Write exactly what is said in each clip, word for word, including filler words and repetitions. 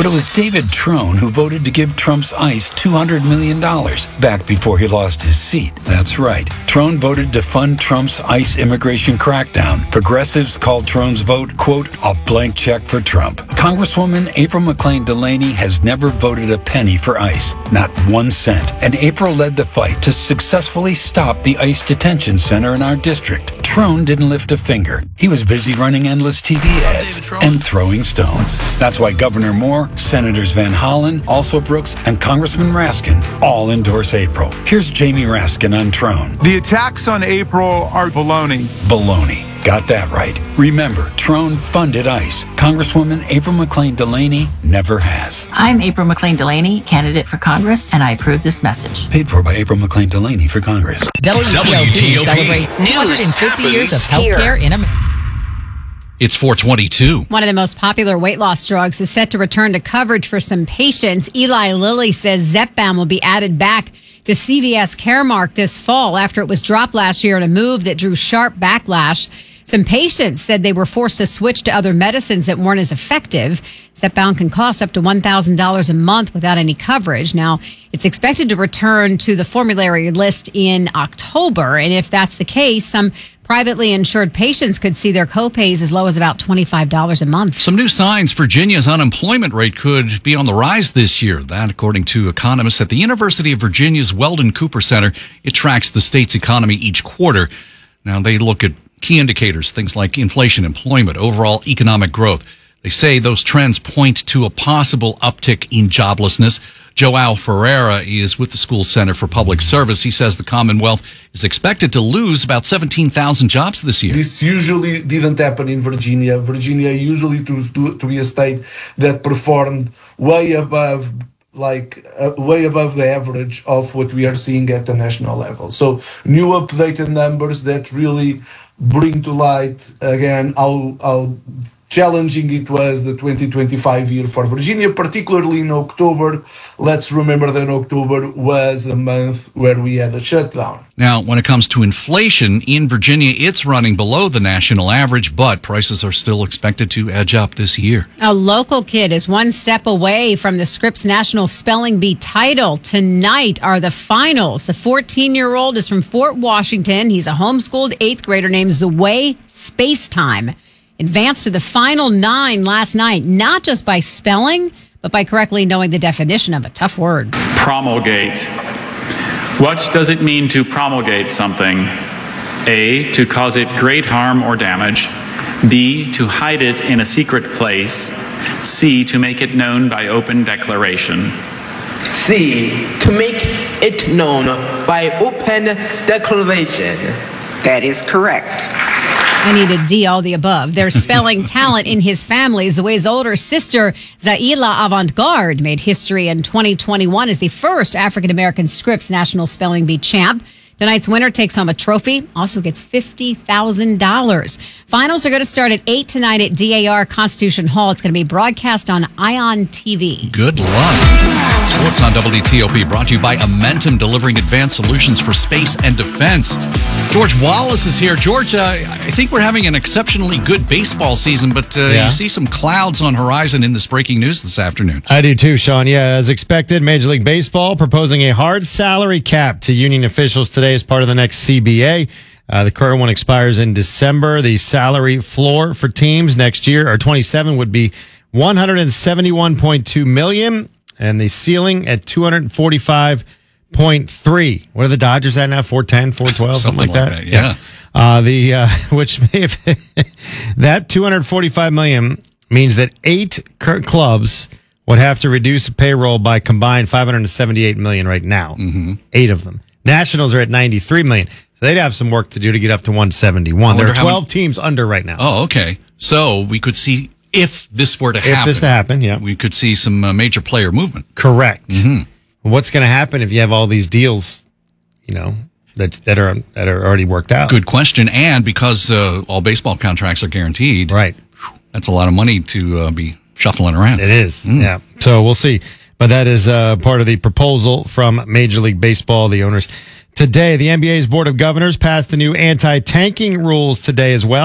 But it was David Trone who voted to give Trump's ICE two hundred million dollars back before he lost his seat. That's right. Trone voted to fund Trump's ICE immigration crackdown. Progressives called Trone's vote, quote, a blank check for Trump. Congresswoman April McClain Delaney has never voted a penny for ICE, not one cent. And April led the fight to successfully stop the ICE detention center in our district. Trone didn't lift a finger. He was busy running endless T V ads and throwing stones. That's why Governor Moore, Senators Van Hollen, also Brooks, and Congressman Raskin all endorse April. Here's Jamie Raskin on Trone. The attacks on April are baloney. Baloney. Got that right. Remember, Trone funded ICE. Congresswoman April McClain Delaney never has. I'm April McClain Delaney, candidate for Congress, and I approve this message. Paid for by April McClain Delaney for Congress. W T O P, W T O P celebrates two hundred fifty years of healthcare in America. It's four twenty-two. One of the most popular weight loss drugs is set to return to coverage for some patients. Eli Lilly says Zepbound will be added back to C V S Caremark this fall after it was dropped last year in a move that drew sharp backlash. Some patients said they were forced to switch to other medicines that weren't as effective. Zepbound can cost up to one thousand dollars a month without any coverage. Now, it's expected to return to the formulary list in October. And if that's the case, some privately insured patients could see their copays as low as about twenty-five dollars a month. Some new signs Virginia's unemployment rate could be on the rise this year. That, according to economists at the University of Virginia's Weldon Cooper Center. It tracks the state's economy each quarter. Now, they look at key indicators, things like inflation, employment, overall economic growth. They say those trends point to a possible uptick in joblessness. Joao Ferreira is with the School Center for Public Service. He says the Commonwealth is expected to lose about seventeen thousand jobs this year. This usually didn't happen in Virginia. Virginia usually to, to, to be a state that performed way above like uh, way above the average of what we are seeing at the national level. So new updated numbers that really bring to light again how, how challenging it was the twenty twenty-five year for Virginia, particularly in October. Let's remember that October was a month where we had a shutdown. Now, when it comes to inflation in Virginia, it's running below the national average, but prices are still expected to edge up this year. A local kid is one step away from the Scripps National Spelling Bee title. Tonight are the finals. The fourteen-year-old is from Fort Washington. He's a homeschooled eighth grader named Zway Spacetime. Advanced to the final nine last night, not just by spelling, but by correctly knowing the definition of a tough word. Promulgate. What does it mean to promulgate something? A, to cause it great harm or damage. B, to hide it in a secret place. C, to make it known by open declaration. C, to make it known by open declaration. That is correct. I needed D, all the above. There's spelling talent in his family. Zway's older sister, Zaila Avant-Garde, made history in twenty twenty-one as the first African-American Scripps National Spelling Bee champ. Tonight's winner takes home a trophy, also gets fifty thousand dollars. Finals are going to start at eight tonight at D A R Constitution Hall. It's going to be broadcast on Ion T V. Good luck. Sports on W T O P brought to you by Amentum, delivering advanced solutions for space and defense. George Wallace is here. George, uh, I think we're having an exceptionally good baseball season, but uh, yeah. you see some clouds on horizon in this breaking news this afternoon. I do too, Sean. Yeah, as expected, Major League Baseball proposing a hard salary cap to union officials today as part of the next C B A. Uh, the current one expires in December. The salary floor for teams next year, or twenty-seven, would be one hundred seventy-one point two million dollars, and the ceiling at two hundred forty-five point three. What are the Dodgers at now? four ten, four twelve, something, something like that? that yeah. yeah. Uh, the uh, which if that two hundred forty-five million dollars means that eight clubs would have to reduce payroll by combined five hundred seventy-eight million dollars right now. Mm-hmm. Eight of them. Nationals are at ninety-three million dollars. So they'd have some work to do to get up to one seventy-one. There are twelve many... teams under right now. Oh, okay. So we could see, if this were to happen. If this happened, yeah. We could see some uh, major player movement. Correct. Mm-hmm. What's going to happen if you have all these deals, you know, that that are that are already worked out? Good question. And because uh, all baseball contracts are guaranteed. Right. That's a lot of money to uh, be shuffling around. It is. Mm. Yeah. So we'll see. But that is uh, part of the proposal from Major League Baseball, the owners. Today, the N B A's Board of Governors passed the new anti-tanking rules today as well.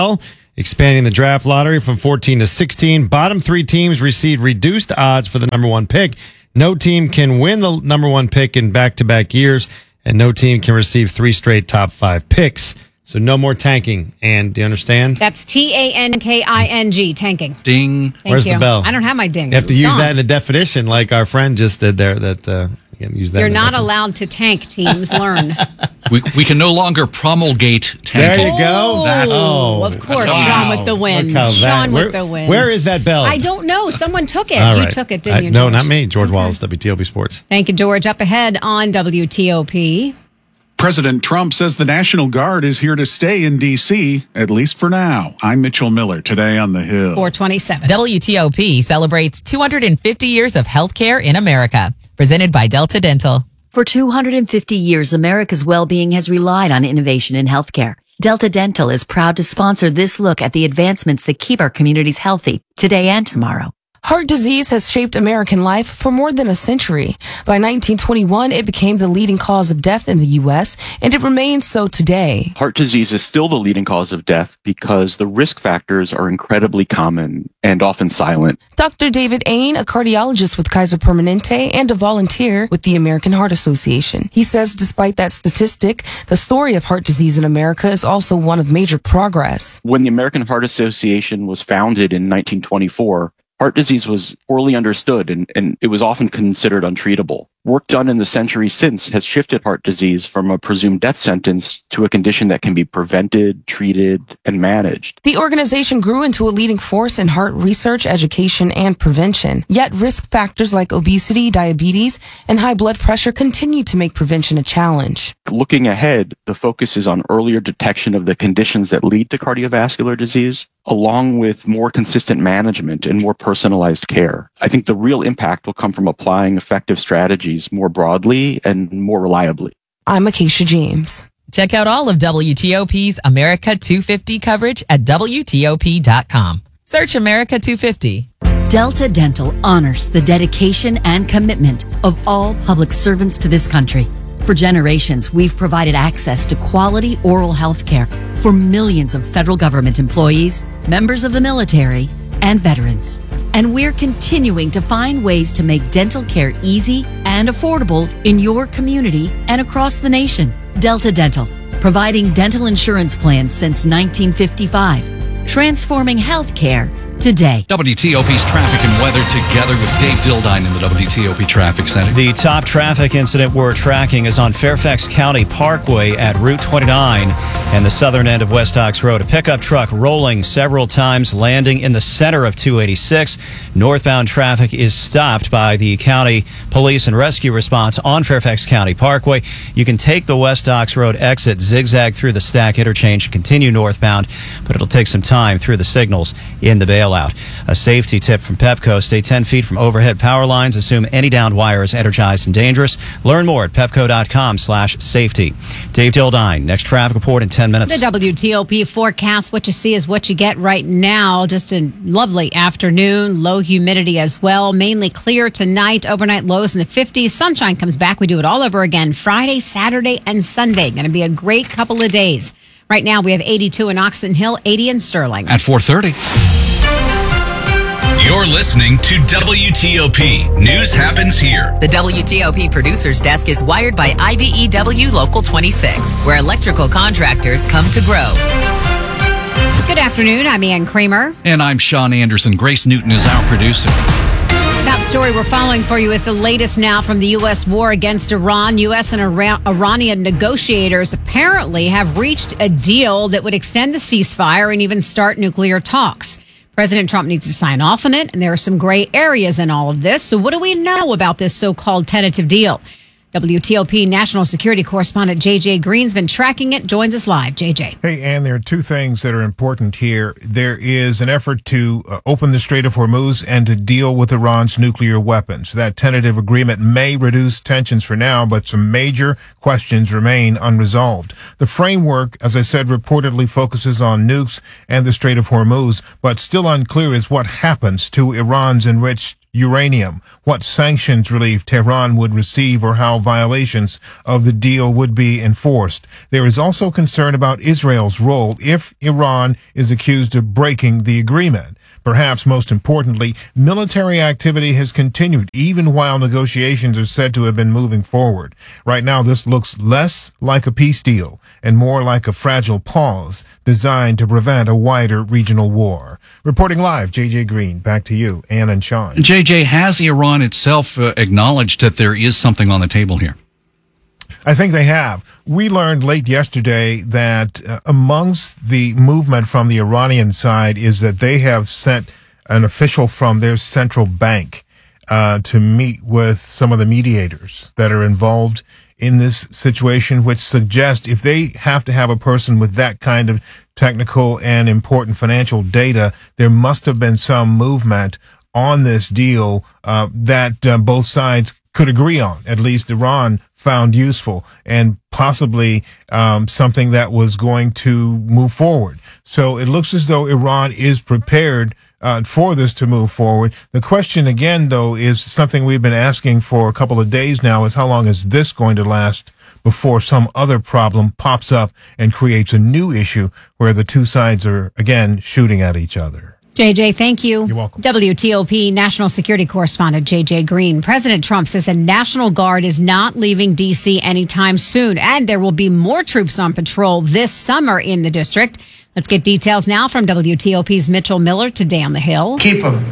expanding the draft lottery from fourteen to sixteen. Bottom three teams receive reduced odds for the number one pick. No team can win the number one pick in back-to-back years, and no team can receive three straight top five picks. So no more tanking. And do you understand? That's T A N K I N G, tanking. Ding. Thank Where's you. the bell? I don't have my ding. You have to It's use gone. that in a definition like our friend just did there. That uh, you can use that You're in a not definition. allowed to tank, teams. Learn. We, we can no longer promulgate There tanking. you go. That's, Oh, of course. that's Sean wow. with the win. Look how that- Sean where, with the win. Where is that bell? I don't know. Someone took it. All You right. took it, didn't I- you, No, George? not me. George Wallace, W T O P Sports. Thank you, George. Up ahead on W T O P. President Trump says the National Guard is here to stay in D C, at least for now. I'm Mitchell Miller, today on The Hill. four twenty-seven. W T O P celebrates two hundred fifty years of healthcare in America. Presented by Delta Dental. For two hundred fifty years, America's well-being has relied on innovation in healthcare. Delta Dental is proud to sponsor this look at the advancements that keep our communities healthy today and tomorrow. Heart disease has shaped American life for more than a century. By nineteen twenty-one, it became the leading cause of death in the U S, and it remains so today. Heart disease is still the leading cause of death because the risk factors are incredibly common and often silent. Doctor David Ain, a cardiologist with Kaiser Permanente and a volunteer with the American Heart Association. He says despite that statistic, the story of heart disease in America is also one of major progress. When the American Heart Association was founded in nineteen twenty-four, heart disease was poorly understood and, and it was often considered untreatable. Work done in the century since has shifted heart disease from a presumed death sentence to a condition that can be prevented, treated, and managed. The organization grew into a leading force in heart research, education, and prevention. Yet risk factors like obesity, diabetes, and high blood pressure continue to make prevention a challenge. Looking ahead, the focus is on earlier detection of the conditions that lead to cardiovascular disease, along with more consistent management and more personalized care. I think the real impact will come from applying effective strategies more broadly and more reliably. I'm Acacia James. Check out all of W T O P's America two fifty coverage at W T O P dot com. Search America two fifty. Delta Dental honors the dedication and commitment of all public servants to this country. For generations, we've provided access to quality oral health care for millions of federal government employees, members of the military, and veterans. And we're continuing to find ways to make dental care easy and affordable in your community and across the nation. Delta Dental, providing dental insurance plans since nineteen fifty-five, transforming healthcare today. W T O P's traffic and weather together with Dave Dildine in the W T O P Traffic Center. The top traffic incident we're tracking is on Fairfax County Parkway at Route twenty-nine and the southern end of West Ox Road. A pickup truck rolling several times, landing in the center of two eighty-six. Northbound traffic is stopped by the county police and rescue response on Fairfax County Parkway. You can take the West Ox Road exit, zigzag through the Stack interchange, and continue northbound, but it'll take some time through the signals in the bailout. A safety tip from Pepco: stay ten feet from overhead power lines. Assume any downed wire is energized and dangerous. Learn more at pepco.com slash safety. Dave Dildine, next traffic report in ten minutes. The W T O P forecast, what you see is what you get right now. Just a lovely afternoon, low humidity as well. Mainly clear tonight, overnight lows in the fifties. Sunshine comes back. We do it all over again Friday, Saturday, and Sunday. Going to be a great couple of days. Right now, we have eighty-two in Oxon Hill, eighty in Sterling. At four thirty. You're listening to W T O P. News happens here. The W T O P producer's desk is wired by I B E W Local twenty-six, where electrical contractors come to grow. Good afternoon. I'm Ann Kramer. And I'm Sean Anderson. Grace Newton is our producer. Top story we're following for you is the latest now from the U S war against Iran. U S and Iran- Iranian negotiators apparently have reached a deal that would extend the ceasefire and even start nuclear talks. President Trump needs to sign off on it, and there are some gray areas in all of this. So what do we know about this so-called tentative deal? W T O P national security correspondent J J Green's been tracking it, joins us live. J J. Hey, Ann, there are two things that are important here. There is an effort to uh, open the Strait of Hormuz and to deal with Iran's nuclear weapons. That tentative agreement may reduce tensions for now, but some major questions remain unresolved. The framework, as I said, reportedly focuses on nukes and the Strait of Hormuz, but still unclear is what happens to Iran's enriched uranium, what sanctions relief Tehran would receive, or how violations of the deal would be enforced. There is also concern about Israel's role if Iran is accused of breaking the agreement. Perhaps most importantly, military activity has continued even while negotiations are said to have been moving forward. Right now, this looks less like a peace deal and more like a fragile pause designed to prevent a wider regional war. Reporting live, J J Green. Back to you, Ann and Sean. J J, has Iran itself uh, acknowledged that there is something on the table here? I think they have. We learned late yesterday that uh, amongst the movement from the Iranian side is that they have sent an official from their central bank uh, to meet with some of the mediators that are involved in this situation, which suggests if they have to have a person with that kind of technical and important financial data, there must have been some movement on this deal uh, that uh, both sides could agree on, at least Iran found useful, and possibly um, something that was going to move forward. So it looks as though Iran is prepared uh, for this to move forward. The question again, though, is something we've been asking for a couple of days now, is how long is this going to last before some other problem pops up and creates a new issue where the two sides are, again, shooting at each other. J J, thank you. You're welcome. W T O P National Security Correspondent J J Green. President Trump says the National Guard is not leaving D C anytime soon, and there will be more troops on patrol this summer in the district. Let's get details now from W T O P's Mitchell Miller today on the Hill. Keep them.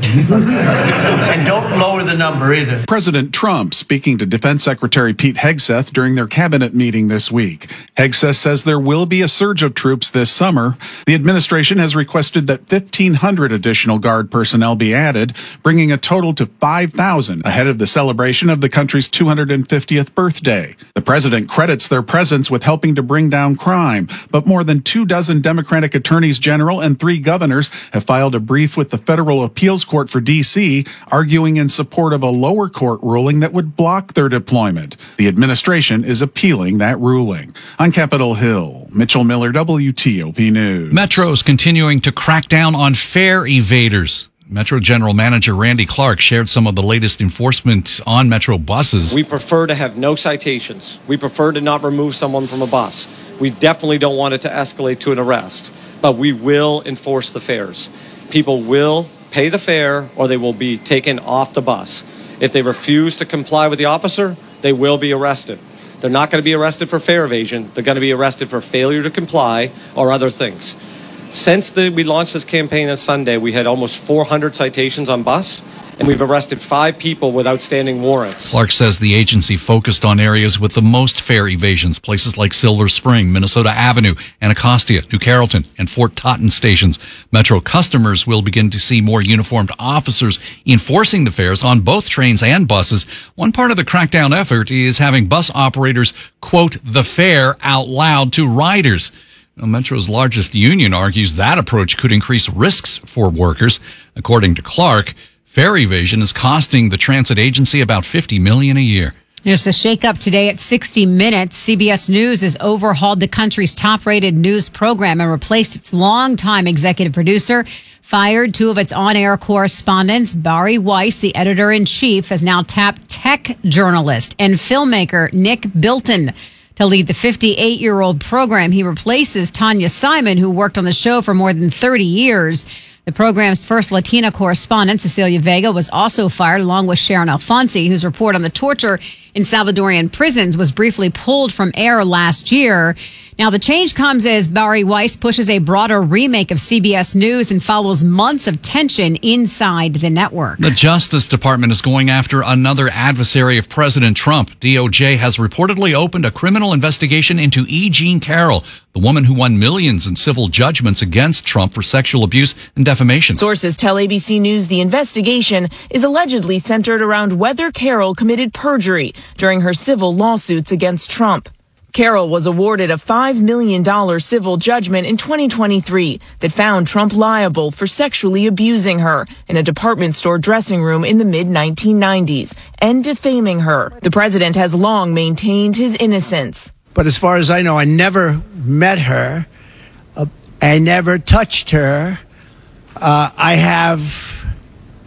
And don't lower the number either. President Trump speaking to Defense Secretary Pete Hegseth during their cabinet meeting this week. Hegseth says there will be a surge of troops this summer. The administration has requested that fifteen hundred additional Guard personnel be added, bringing a total to five thousand ahead of the celebration of the country's two hundred fiftieth birthday. The president credits their presence with helping to bring down crime, but more than two dozen Democratic attorneys general and three governors have filed a brief with the Federal Appeals Court for D C, arguing in support of a lower court ruling that would block their deployment. The administration is appealing that ruling. On Capitol Hill, Mitchell Miller, W T O P News. Metro's continuing to crack down on fare evaders. Metro General Manager Randy Clark shared some of the latest enforcement on Metro buses. We prefer to have no citations. We prefer to not remove someone from a bus. We definitely don't want it to escalate to an arrest, but we will enforce the fares. People will pay the fare or they will be taken off the bus. If they refuse to comply with the officer, they will be arrested. They're not going to be arrested for fare evasion. They're going to be arrested for failure to comply or other things. Since the, we launched this campaign on Sunday, we had almost four hundred citations on bus, and we've arrested five people with outstanding warrants. Clark says the agency focused on areas with the most fare evasions, places like Silver Spring, Minnesota Avenue, Anacostia, New Carrollton, and Fort Totten stations. Metro customers will begin to see more uniformed officers enforcing the fares on both trains and buses. One part of the crackdown effort is having bus operators quote the fare out loud to riders. Now, Metro's largest union argues that approach could increase risks for workers. According to Clark, fare evasion is costing the transit agency about fifty million dollars a year. There's a shakeup today at sixty minutes. C B S News has overhauled the country's top-rated news program and replaced its longtime executive producer, fired two of its on-air correspondents. Bari Weiss, the editor-in-chief, has now tapped tech journalist and filmmaker Nick Bilton to lead the fifty-eight-year-old program. He replaces Tanya Simon, who worked on the show for more than thirty years. The program's first Latina correspondent, Cecilia Vega, was also fired, along with Sharon Alfonsi, whose report on the torture in Salvadorian prisons was briefly pulled from air last year. Now, the change comes as Bari Weiss pushes a broader remake of C B S News and follows months of tension inside the network. The Justice Department is going after another adversary of President Trump. D O J has reportedly opened a criminal investigation into E. Jean Carroll, the woman who won millions in civil judgments against Trump for sexual abuse and defamation. Sources tell A B C News the investigation is allegedly centered around whether Carroll committed perjury during her civil lawsuits against Trump. Carroll was awarded a five million dollars civil judgment in twenty twenty-three that found Trump liable for sexually abusing her in a department store dressing room in the mid nineteen nineties and defaming her. The president has long maintained his innocence. But as far as I know, I never met her. Uh, I never touched her. Uh, I have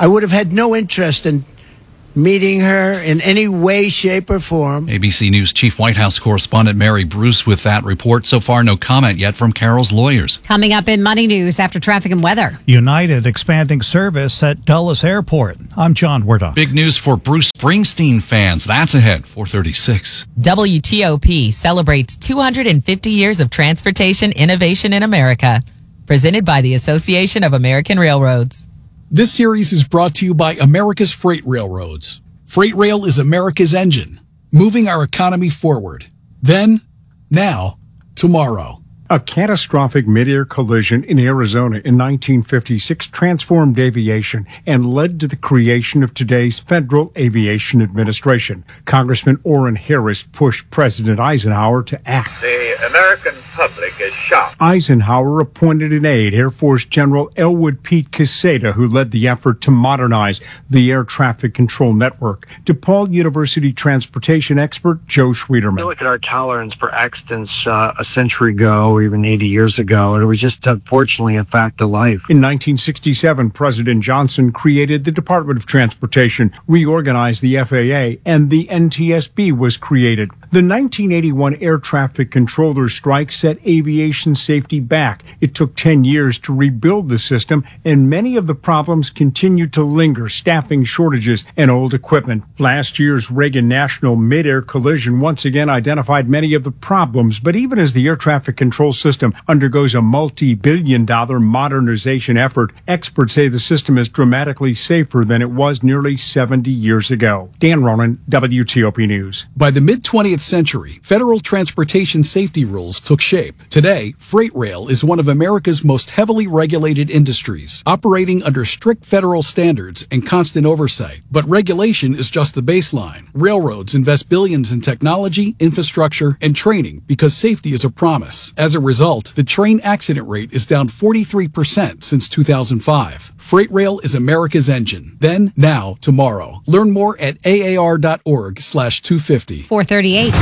I would have had no interest in meeting her in any way, shape, or form. A B C News Chief White House correspondent Mary Bruce with that report. So far, no comment yet from Carol's lawyers. Coming up in Money News after traffic and weather. United expanding service at Dulles Airport. I'm John Wardog. Big news for Bruce Springsteen fans. That's ahead, four thirty-six. W T O P celebrates two hundred fifty years of transportation innovation in America. Presented by the Association of American Railroads. This series is brought to you by America's Freight Railroads. Freight Rail is America's engine, moving our economy forward. Then, now, tomorrow. A catastrophic mid-air collision in Arizona in nineteen fifty-six transformed aviation and led to the creation of today's Federal Aviation Administration. Congressman Orrin Harris pushed President Eisenhower to act. The American public is shocked. Eisenhower appointed an aide, Air Force General Elwood Pete Quesada, who led the effort to modernize the air traffic control network. DePaul University transportation expert Joe Schwederman. You look at our tolerance for accidents uh, a century ago, even eighty years ago, and it was just unfortunately a fact of life. In nineteen sixty-seven, President Johnson created the Department of Transportation, reorganized the F A A, and the N T S B was created. The nineteen eighty-one air traffic controller strike set aviation safety back. It took ten years to rebuild the system, and many of the problems continue to linger: staffing shortages and old equipment. Last year's Reagan National mid-air collision once again identified many of the problems, but even as the air traffic control system undergoes a multi-billion dollar modernization effort, experts say the system is dramatically safer than it was nearly seventy years ago. Dan Ronan, W T O P News. By the mid-twentieth century, federal transportation safety rules took shape. Today, freight rail is one of America's most heavily regulated industries, operating under strict federal standards and constant oversight. But regulation is just the baseline. Railroads invest billions in technology, infrastructure, and training because safety is a promise. As a result, the train accident rate is down forty-three percent since two thousand five. Freight rail is America's engine. Then, now, tomorrow. Learn more at A A R dot org slash two fifty. four thirty-eight.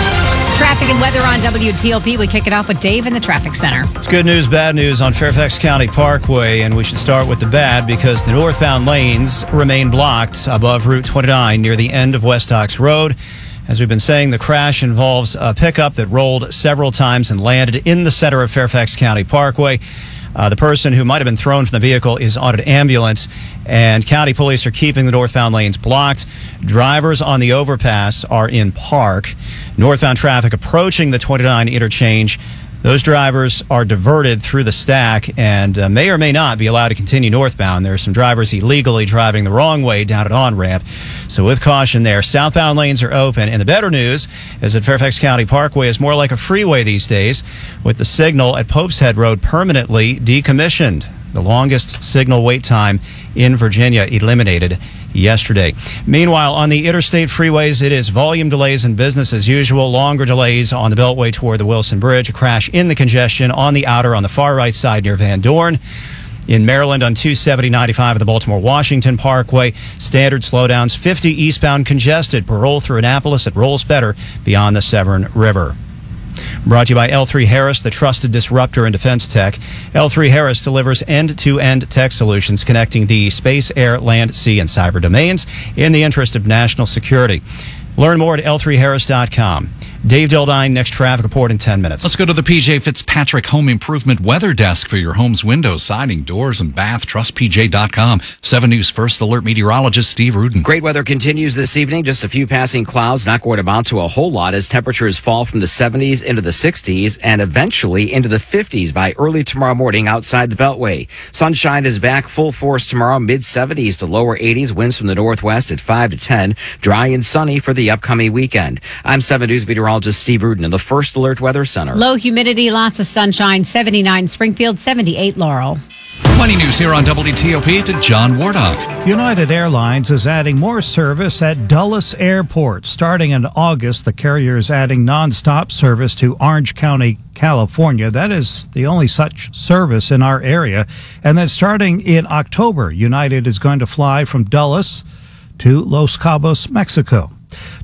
Traffic and weather on W T O P. We kick it off with Dave in the traffic center. It's good news, bad news on Fairfax County Parkway, and we should start with the bad because the northbound lanes remain blocked above Route twenty-nine near the end of West Ox Road. As we've been saying, the crash involves a pickup that rolled several times and landed in the center of Fairfax County Parkway. Uh, the person who might have been thrown from the vehicle is on an ambulance, and county police are keeping the northbound lanes blocked. Drivers on the overpass are in park. Northbound traffic approaching the twenty-nine interchange, those drivers are diverted through the stack and uh, may or may not be allowed to continue northbound. There are some drivers illegally driving the wrong way down an on-ramp. So with caution there, southbound lanes are open. And the better news is that Fairfax County Parkway is more like a freeway these days, with the signal at Pope's Head Road permanently decommissioned. The longest signal wait time in Virginia eliminated yesterday. Meanwhile, on the interstate freeways, it is volume delays and business as usual. Longer delays on the Beltway toward the Wilson Bridge. A crash in the congestion on the outer on the far right side near Van Dorn. In Maryland on two seventy ninety-five of the Baltimore-Washington Parkway, standard slowdowns. fifty eastbound congested. Parole through Annapolis. It rolls better beyond the Severn River. Brought to you by L three Harris, the trusted disruptor in defense tech. L three Harris delivers end-to-end tech solutions connecting the space, air, land, sea, and cyber domains in the interest of national security. Learn more at L three harris dot com. Dave Dildine, next traffic report in ten minutes. Let's go to the P J Fitzpatrick Home Improvement Weather Desk for your home's windows, siding, doors, and bath. Trust P J dot com. seven News First Alert meteorologist Steve Rudin. Great weather continues this evening. Just a few passing clouds, not going to amount to a whole lot as temperatures fall from the seventies into the sixties and eventually into the fifties by early tomorrow morning outside the Beltway. Sunshine is back full force tomorrow, mid-seventies to lower eighties, winds from the northwest at five to ten. Dry and sunny for the upcoming weekend. I'm seven News meteorologist Steve Rudin in the First Alert Weather Center. Low humidity, lots of sunshine. seventy-nine Springfield, seventy-eight Laurel. Money News here on W T O P to John Wardog. United Airlines is adding more service at Dulles Airport. Starting in August, the carrier is adding nonstop service to Orange County, California. That is the only such service in our area. And then starting in October, United is going to fly from Dulles to Los Cabos, Mexico.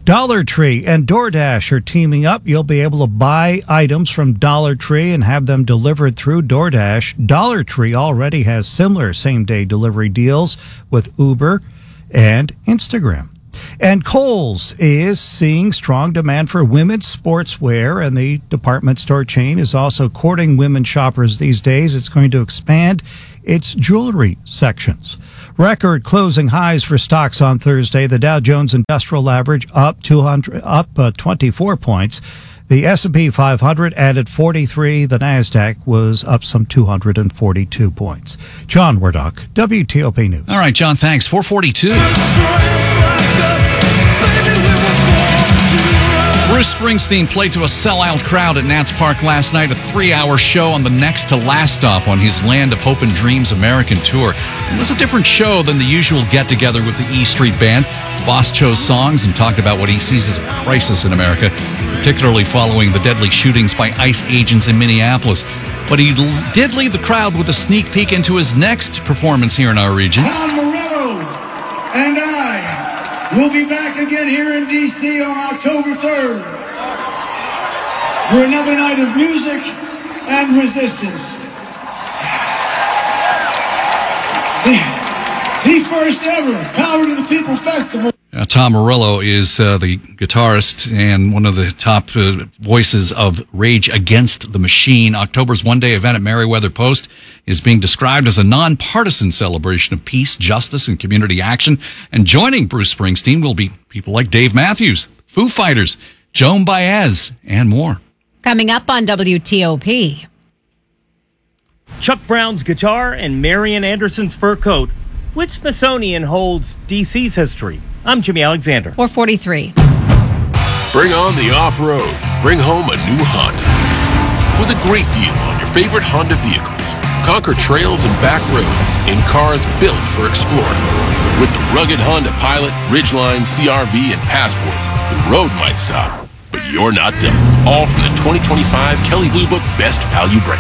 Dollar Tree and DoorDash are teaming up. You'll be able to buy items from Dollar Tree and have them delivered through DoorDash. Dollar Tree already has similar same-day delivery deals with Uber and Instagram. And Kohl's is seeing strong demand for women's sportswear, and the department store chain is also courting women shoppers these days. It's going to expand its jewelry sections. Record closing highs for stocks on Thursday. The Dow Jones Industrial Average up two hundred, up uh, twenty-four points. The S and P five hundred added forty-three. The Nasdaq was up some two hundred forty-two points. John Wardock, W T O P News. All right, John, thanks. four forty-two. Bruce Springsteen played to a sellout crowd at Nats Park last night, a three-hour show on the next to last stop on his Land of Hope and Dreams American tour. It was a different show than the usual get-together with the E Street Band. Boss chose songs and talked about what he sees as a crisis in America, particularly following the deadly shootings by ICE agents in Minneapolis. But he l- did leave the crowd with a sneak peek into his next performance here in our region. Tom Morello and I will be back again here in D C on October third for another night of music and resistance. The, the first ever Power to the People Festival. Uh, Tom Morello is uh, the guitarist and one of the top uh, voices of Rage Against the Machine. October's one-day event at Merriweather Post is being described as a nonpartisan celebration of peace, justice, and community action. And joining Bruce Springsteen will be people like Dave Matthews, Foo Fighters, Joan Baez, and more. Coming up on W T O P. Chuck Brown's guitar and Marian Anderson's fur coat. Which Smithsonian holds D C's history? I'm Jimmy Alexander. four forty-three. Bring on the off-road. Bring home a new Honda. With a great deal on your favorite Honda vehicles. Conquer trails and back roads in cars built for exploring. With the rugged Honda Pilot, Ridgeline, C R V, and Passport, the road might stop, but you're not done. All from the twenty twenty-five Kelley Blue Book Best Value brand.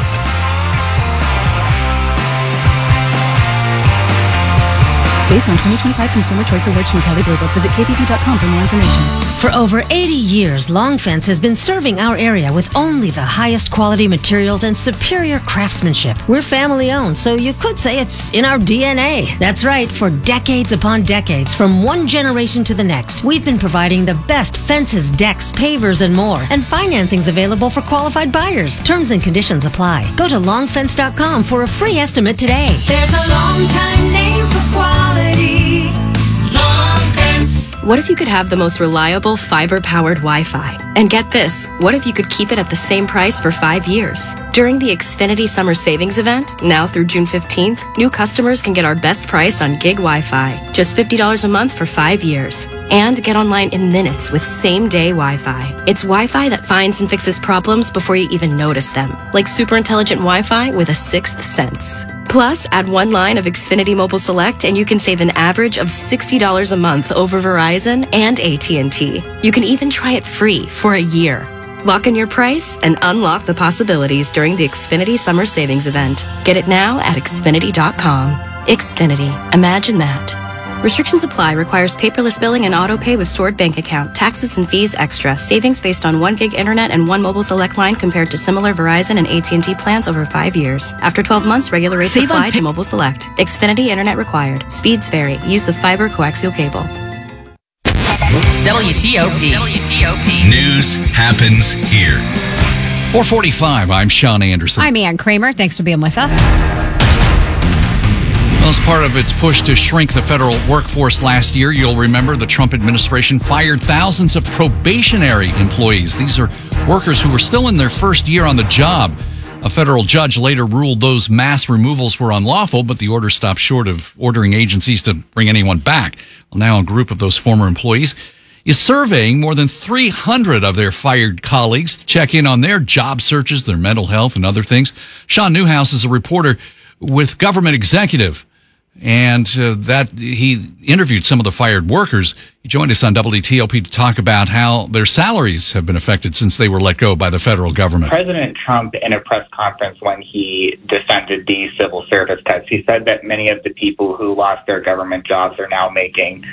Based on twenty twenty-five Consumer Choice Awards from Kelley Blue Book. Visit K B B dot com for more information. For over eighty years, Long Fence has been serving our area with only the highest quality materials and superior craftsmanship. We're family owned, so you could say it's in our D N A. That's right, for decades upon decades, from one generation to the next, we've been providing the best fences, decks, pavers, and more. And financing's available for qualified buyers. Terms and conditions apply. Go to long fence dot com for a free estimate today. There's a long time name for quality. Long Fence. What if you could have the most reliable fiber-powered Wi-Fi? And get this, what if you could keep it at the same price for five years? During the Xfinity Summer Savings Event, now through June fifteenth, new customers can get our best price on gig Wi-Fi, just fifty dollars a month for five years. And get online in minutes with same-day Wi-Fi. It's Wi-Fi that finds and fixes problems before you even notice them, like super intelligent Wi-Fi with a sixth sense. Plus, add one line of Xfinity Mobile Select and you can save an average of sixty dollars a month over Verizon and A T and T. You can even try it free for a year. Lock in your price and unlock the possibilities during the Xfinity Summer Savings Event. Get it now at Xfinity dot com. Xfinity. Imagine that. Restrictions apply. Requires paperless billing and auto pay with stored bank account. Taxes and fees extra. Savings based on one gig internet and one mobile select line compared to similar Verizon and A T and T plans over five years. After twelve months, regular rates Save apply on to mobile select. Xfinity internet required. Speeds vary. Use of fiber coaxial cable. W T O P. W T O P. News happens here. four forty-five, I'm Sean Anderson. I'm Ann Kramer. Thanks for being with us. Well, as part of its push to shrink the federal workforce last year, you'll remember the Trump administration fired thousands of probationary employees. These are workers who were still in their first year on the job. A federal judge later ruled those mass removals were unlawful, but the order stopped short of ordering agencies to bring anyone back. Well, now a group of those former employees is surveying more than three hundred of their fired colleagues to check in on their job searches, their mental health, and other things. Sean Newhouse is a reporter with Government Executive, and uh, that he interviewed some of the fired workers. He joined us on W T O P to talk about how their salaries have been affected since they were let go by the federal government. President Trump, in a press conference when he defended the civil service cuts, he said that many of the people who lost their government jobs are now making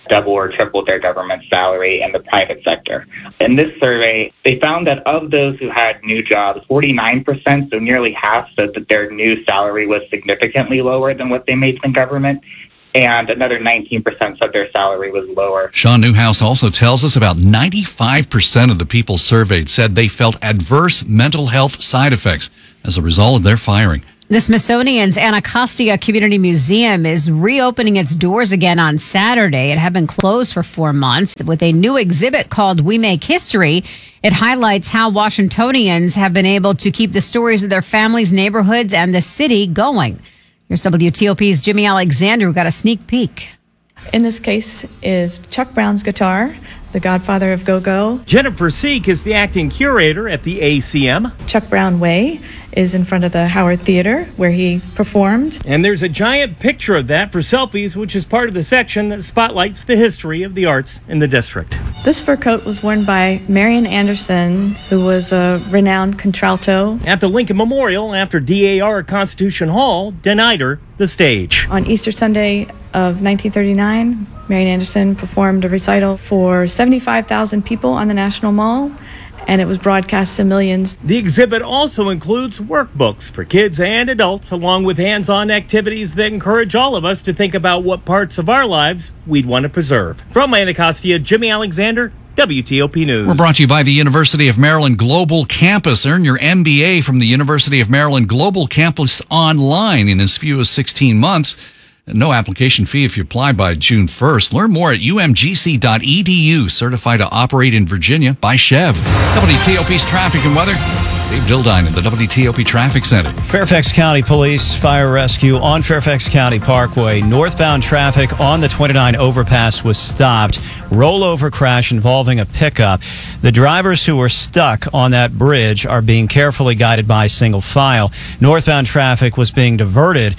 double or tripled their government salary in the private sector. In this survey, they found that of those who had new jobs, forty-nine percent, so nearly half, said that their new salary was significantly lower than what they made in government. And another nineteen percent said their salary was lower. Sean Newhouse also tells us about ninety-five percent of the people surveyed said they felt adverse mental health side effects as a result of their firing. The Smithsonian's Anacostia Community Museum is reopening its doors again on Saturday. It had been closed for four months with a new exhibit called We Make History. It highlights how Washingtonians have been able to keep the stories of their families, neighborhoods, and the city going. Here's W T O P's Jimmy Alexander, who got a sneak peek. In this case is Chuck Brown's guitar, the godfather of go-go. Jennifer Seek is the acting curator at the A C M. Chuck Brown Way is in front of the Howard Theater where he performed. And there's a giant picture of that for selfies, which is part of the section that spotlights the history of the arts in the district. This fur coat was worn by Marian Anderson, who was a renowned contralto. At the Lincoln Memorial, after D A R at Constitution Hall denied her the stage. On Easter Sunday of nineteen thirty-nine, Marian Anderson performed a recital for seventy-five thousand people on the National Mall, and it was broadcast to millions. The exhibit also includes workbooks for kids and adults, along with hands-on activities that encourage all of us to think about what parts of our lives we'd want to preserve. From Anacostia, Jimmy Alexander, W T O P News. We're brought to you by the University of Maryland Global Campus. Earn your M B A from the University of Maryland Global Campus online in as few as sixteen months. No application fee if you apply by June first. Learn more at U M G C dot E D U. Certified to operate in Virginia by Chev. W T O P's traffic and weather. Dave Dildine at the W T O P Traffic Center. Fairfax County Police Fire Rescue on Fairfax County Parkway. Northbound traffic on the twenty-nine overpass was stopped. Rollover crash involving a pickup. The drivers who were stuck on that bridge are being carefully guided by single file. Northbound traffic was being diverted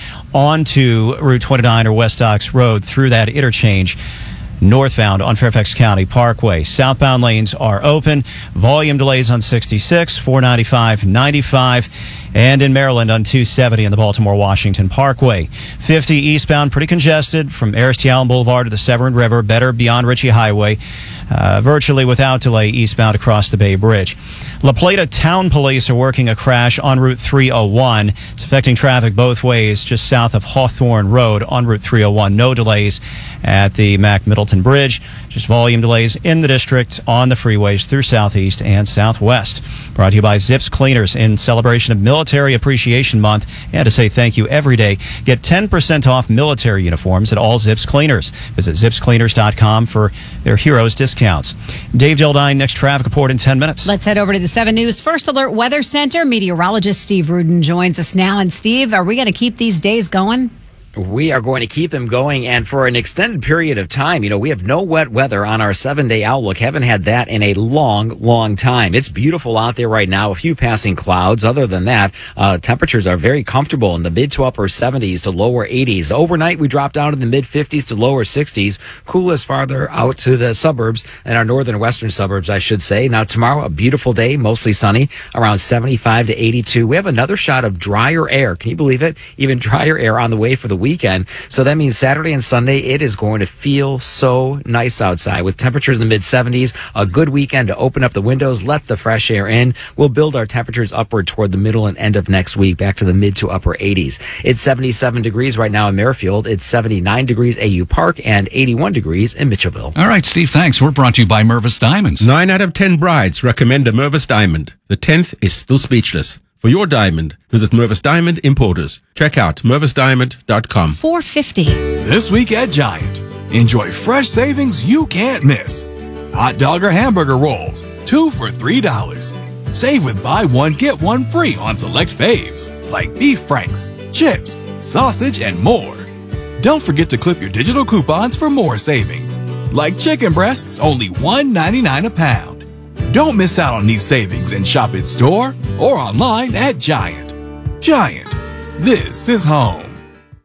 onto Route twenty-nine or West Ox Road through that interchange. Northbound on Fairfax County Parkway. Southbound lanes are open. Volume delays on sixty-six, four ninety-five, ninety-five, and in Maryland on two seventy on the Baltimore-Washington Parkway. fifty eastbound, pretty congested from Ayers T. Allen Boulevard to the Severn River, better beyond Ritchie Highway. Uh, virtually without delay eastbound across the Bay Bridge. La Plata Town Police are working a crash on Route three oh one. It's affecting traffic both ways just south of Hawthorne Road on Route three oh one. No delays at the Mac Middleton Bridge. Just volume delays in the district on the freeways through southeast and southwest. Brought to you by Zips Cleaners in celebration of Military Appreciation Month. And to say thank you every day, get ten percent off military uniforms at all Zips Cleaners. Visit zips cleaners dot com for their heroes discounts. Dave Dildine, next traffic report in ten minutes. Let's head over to the seven News First Alert Weather Center. Meteorologist Steve Rudin joins us now. And Steve, are we going to keep these days going? We are going to keep them going, and for an extended period of time. You know, we have no wet weather on our seven-day outlook. Haven't had that in a long, long time. It's beautiful out there right now. A few passing clouds. Other than that, uh, temperatures are very comfortable in the mid to upper seventies to lower eighties. Overnight, we drop down to the mid fifties to lower sixties. Coolest farther out to the suburbs, and our northern western suburbs, I should say. Now, tomorrow, a beautiful day, mostly sunny, around seventy-five to eighty-two. We have another shot of drier air. Can you believe it? Even drier air on the way for the weekend. So that means Saturday and Sunday, it is going to feel so nice outside with temperatures in the mid seventies. A good weekend to open up the windows, let the fresh air in. We'll build our temperatures upward toward the middle and end of next week, back to the mid to upper eighties. It's seventy-seven degrees right now in Merrifield. It's seventy-nine degrees A U Park and eighty-one degrees in Mitchellville. All right, Steve, thanks. We're brought to you by Mervis Diamonds. Nine out of ten brides recommend a Mervis Diamond. The tenth is still speechless. For your diamond, visit Mervis Diamond Importers. Check out mervis diamond dot com. four fifty. This week at Giant, enjoy fresh savings you can't miss. Hot dog or hamburger rolls, two for three dollars. Save with buy one, get one free on select faves, like beef franks, chips, sausage, and more. Don't forget to clip your digital coupons for more savings, like chicken breasts, only one ninety-nine a pound. Don't miss out on these savings and shop in store or online at Giant. Giant, this is home.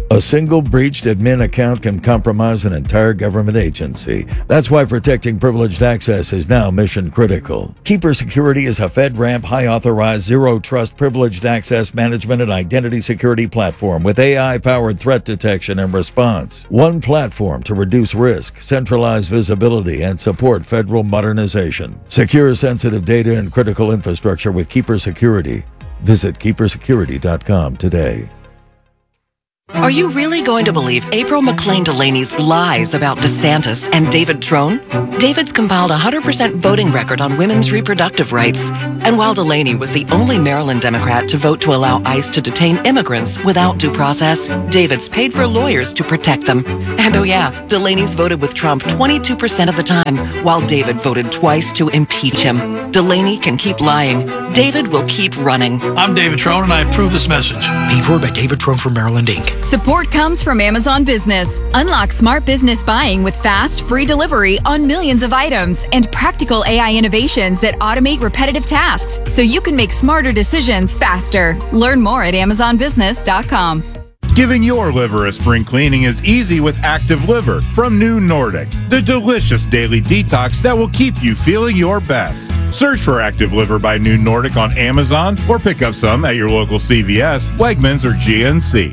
A single breached admin account can compromise an entire government agency. That's why protecting privileged access is now mission critical. Keeper Security is a FedRAMP high-authorized, zero-trust privileged access management and identity security platform with A I-powered threat detection and response. One platform to reduce risk, centralize visibility, and support federal modernization. Secure sensitive data and critical infrastructure with Keeper Security. Visit keeper security dot com today. Are you really going to believe April McLean Delaney's lies about DeSantis and David Trone? David's compiled a one hundred percent voting record on women's reproductive rights. And while Delaney was the only Maryland Democrat to vote to allow ICE to detain immigrants without due process, David's paid for lawyers to protect them. And oh yeah, Delaney's voted with Trump twenty-two percent of the time, while David voted twice to impeach him. Delaney can keep lying. David will keep running. I'm David Trone, and I approve this message. Paid for by David Trone for Maryland, Incorporated. Support comes from Amazon Business. Unlock smart business buying with fast, free delivery on millions of items and practical A I innovations that automate repetitive tasks so you can make smarter decisions faster. Learn more at amazon business dot com. Giving your liver a spring cleaning is easy with Active Liver from New Nordic, the delicious daily detox that will keep you feeling your best. Search for Active Liver by New Nordic on Amazon or pick up some at your local C V S, Wegmans, or G N C.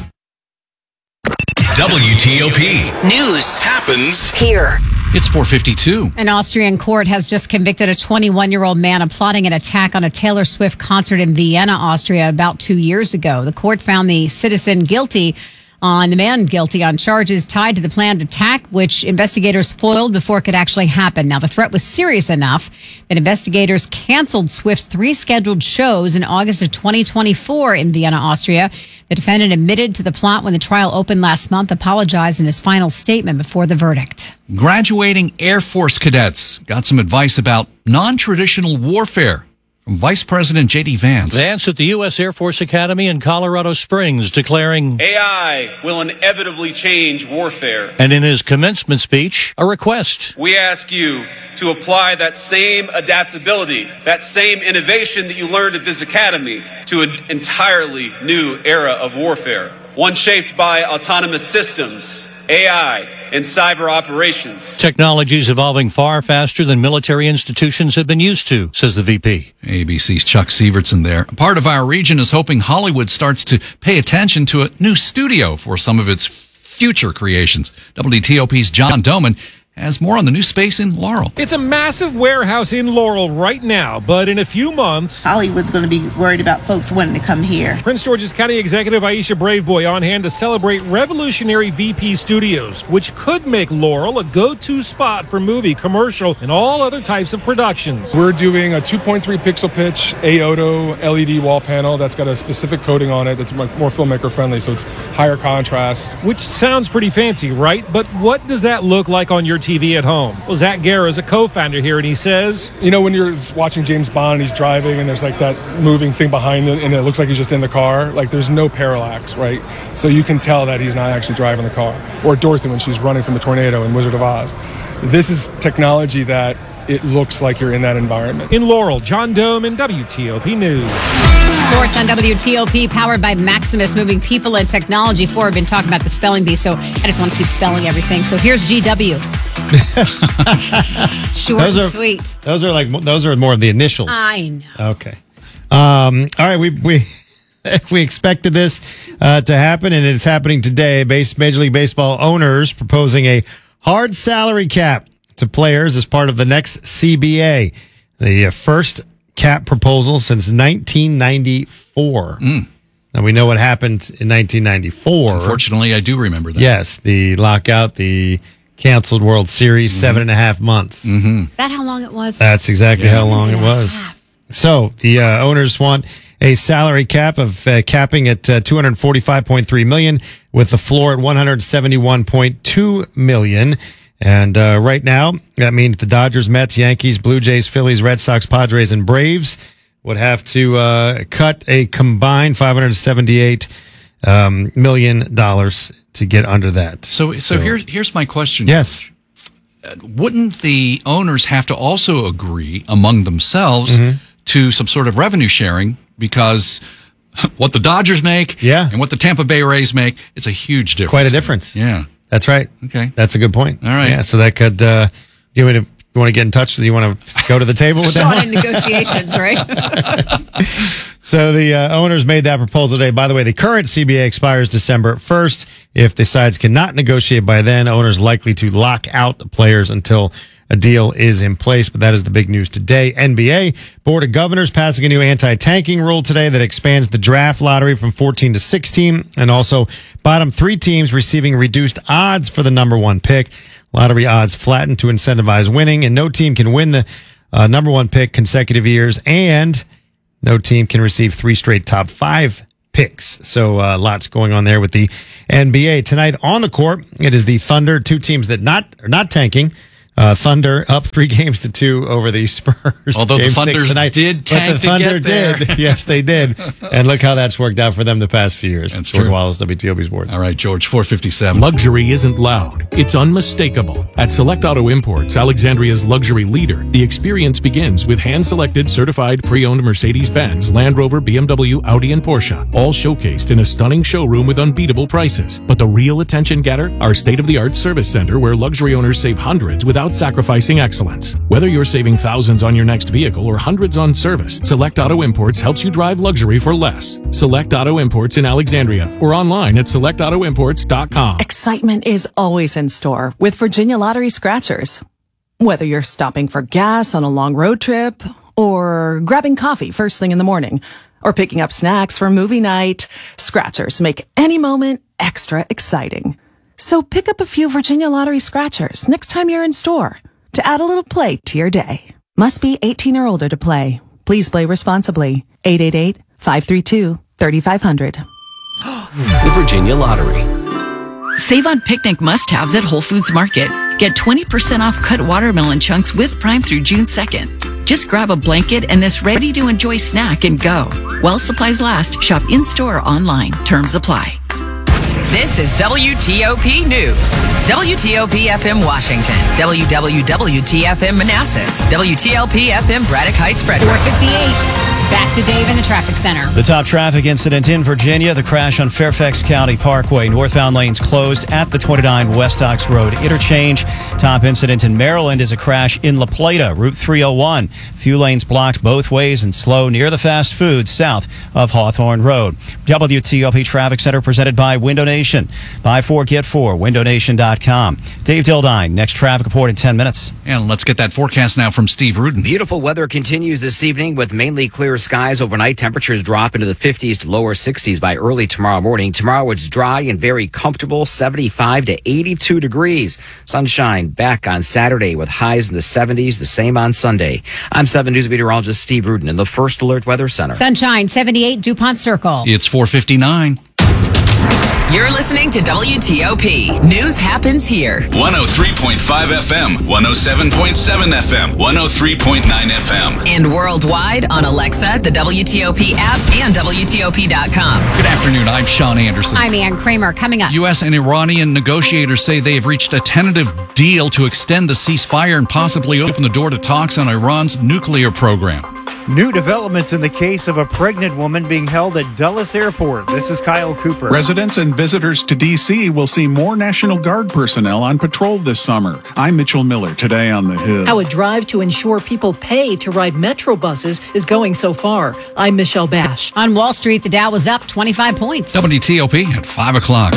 W T O P. News happens here. It's four fifty-two. An Austrian court has just convicted a twenty-one-year-old man of plotting an attack on a Taylor Swift concert in Vienna, Austria, about two years ago. The court found the citizen guilty on the man guilty on charges tied to the planned attack, which investigators foiled before it could actually happen. Now, the threat was serious enough that investigators canceled Swift's three scheduled shows in August of twenty twenty-four in Vienna, Austria. The defendant admitted to the plot when the trial opened last month, apologized in his final statement before the verdict. Graduating Air Force cadets got some advice about non-traditional warfare from Vice President J D Vance. Vance at the U S Air Force Academy in Colorado Springs declaring, A I will inevitably change warfare. And in his commencement speech, a request. We ask you to apply that same adaptability, that same innovation that you learned at this academy to an entirely new era of warfare. One shaped by autonomous systems, A I, and cyber operations. Technologies evolving far faster than military institutions have been used to, says the V P. A B C's Chuck Sievertson there. Part of our region is hoping Hollywood starts to pay attention to a new studio for some of its future creations. W T O P's John Doman has more on the new space in Laurel. It's a massive warehouse in Laurel right now, but in a few months, Hollywood's going to be worried about folks wanting to come here. Prince George's County Executive Aisha Braveboy on hand to celebrate revolutionary V P Studios, which could make Laurel a go-to spot for movie, commercial, and all other types of productions. We're doing a two point three pixel pitch A O T O L E D wall panel that's got a specific coating on it that's more filmmaker friendly, so it's higher contrast. Which sounds pretty fancy, right? But what does that look like on your T V at home? Well, Zach Guerra is a co-founder here, and he says, you know, when you're watching James Bond and he's driving and there's like that moving thing behind him and it looks like he's just in the car, like there's no parallax, right? So you can tell that he's not actually driving the car. Or Dorothy when she's running from the tornado in Wizard of Oz. This is technology that it looks like you're in that environment. In Laurel, John Dome and W T O P News. Sports on W T O P, powered by Maximus, moving people and technology forward. We've been talking about the spelling bee, so I just want to keep spelling everything. So here's G W. Short those and are, sweet. Those are like those are more of the initials. I know. Okay. Um, all right. We we we expected this uh, to happen, and it's happening today. Base Major League Baseball owners proposing a hard salary cap to players as part of the next C B A, the uh, first cap proposal since nineteen ninety-four. Mm. Now, we know what happened in nineteen ninety-four. Unfortunately, I do remember that. Yes, the lockout, the canceled World Series, mm-hmm. seven and a half months. Mm-hmm. Is that how long it was? That's exactly yeah. how long it was. So the uh, owners want a salary cap of uh, capping at uh, two hundred forty-five point three million dollars with the floor at one hundred seventy-one point two million dollars. And uh, right now, that means the Dodgers, Mets, Yankees, Blue Jays, Phillies, Red Sox, Padres, and Braves would have to uh, cut a combined five hundred seventy-eight um, million dollars to get under that. So, so, so here's here's my question. Yes. Wouldn't the owners have to also agree among themselves mm-hmm. to some sort of revenue sharing? Because what the Dodgers make yeah. and what the Tampa Bay Rays make, it's a huge difference. Quite a difference. Yeah. That's right. Okay. That's a good point. All right. Yeah, so that could, uh, do you want to, you want to get in touch? Do you want to go to the table with that Sean one? in negotiations, right? So the uh, owners made that proposal today. By the way, the current C B A expires December first. If the sides cannot negotiate by then, owners likely to lock out the players until a deal is in place. But that is the big news today. N B A Board of Governors passing a new anti-tanking rule today that expands the draft lottery from fourteen to sixteen, and also bottom three teams receiving reduced odds for the number one pick. Lottery odds flattened to incentivize winning, and no team can win the uh, number one pick consecutive years, and no team can receive three straight top five picks. So uh, lots going on there with the N B A. Tonight on the court, it is the Thunder, two teams that not are not tanking. Uh, Thunder up three games to two over the Spurs. Although Game the Thunder six tonight. did tank but the Thunder to get there. did. Yes, they did. And look how that's worked out for them the past few years. That's George true. Wallace, W T O P Sports. All right, George, four fifty-seven. Luxury isn't loud. It's unmistakable. At Select Auto Imports, Alexandria's luxury leader, the experience begins with hand-selected, certified, pre-owned Mercedes-Benz, Land Rover, B M W, Audi, and Porsche, all showcased in a stunning showroom with unbeatable prices. But the real attention getter? Our state-of-the-art service center where luxury owners save hundreds without sacrificing excellence. Whether you're saving thousands on your next vehicle or hundreds on service, Select Auto Imports helps you drive luxury for less. Select Auto Imports in Alexandria or online at select auto imports dot com. Excitement is always in store with Virginia Lottery Scratchers. Whether you're stopping for gas on a long road trip or grabbing coffee first thing in the morning or picking up snacks for movie night, Scratchers make any moment extra exciting. So pick up a few Virginia Lottery Scratchers next time you're in store to add a little play to your day. Must be eighteen or older to play. Please play responsibly. eight eight eight, five three two, three five zero zero. The Virginia Lottery. Save on picnic must-haves at Whole Foods Market. Get twenty percent off cut watermelon chunks with Prime through June second. Just grab a blanket and this ready-to-enjoy snack and go. While supplies last, shop in-store or online. Terms apply. This is W T O P News. W T O P F M Washington. W W W T F M Manassas. W T L P F M Braddock Heights, Frederick. four fifty-eight. Back to Dave in the traffic center. The top traffic incident in Virginia, the crash on Fairfax County Parkway. Northbound lanes closed at the twenty-nine West Ox Road interchange. Top incident in Maryland is a crash in La Plata, Route three oh one. Few lanes blocked both ways and slow near the fast food south of Hawthorne Road. W T O P Traffic Center presented by Window Nation. Buy four, get four. window nation dot com. Dave Dildine, next traffic report in ten minutes. And let's get that forecast now from Steve Rudin. Beautiful weather continues this evening with mainly clear skies overnight. Temperatures drop into the fifties to lower sixties by early tomorrow morning. Tomorrow it's dry and very comfortable, seventy-five to eighty-two degrees. Sunshine back on Saturday with highs in the seventies, the same on Sunday. I'm seven News meteorologist Steve Rudin in the First Alert Weather Center. Sunshine, seventy-eight DuPont Circle. It's four fifty-nine. You're listening to W T O P. News happens here. one oh three point five F M, one oh seven point seven F M, one oh three point nine F M. And worldwide on Alexa, the W T O P app, and W T O P dot com. Good afternoon. I'm Sean Anderson. I'm Ann Kramer. Coming up. U S and Iranian negotiators say they have reached a tentative deal to extend the ceasefire and possibly open the door to talks on Iran's nuclear program. New developments in the case of a pregnant woman being held at Dulles Airport. This is Kyle Cooper. Residents and visitors to D C will see more National Guard personnel on patrol this summer. I'm Mitchell Miller, today on The Hill. How a drive to ensure people pay to ride Metro buses is going so far. I'm Michelle Bash. On Wall Street, the Dow was up twenty-five points. W T O P at five o'clock.